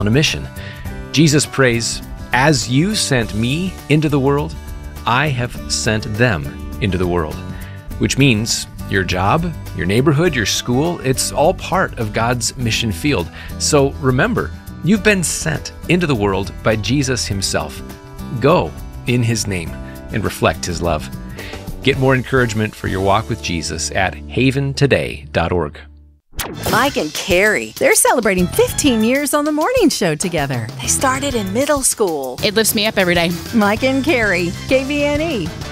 on a mission. Jesus prays, "As you sent me into the world, I have sent them into the world," which means your job, your neighborhood, your school, it's all part of God's mission field. So remember, you've been sent into the world by Jesus himself. Go in his name and reflect his love. Get more encouragement for your walk with Jesus at haventoday.org. Mike and Carrie, they're celebrating 15 years on the morning show together. They started in middle school. It lifts me up every day. Mike and Carrie, KVNE.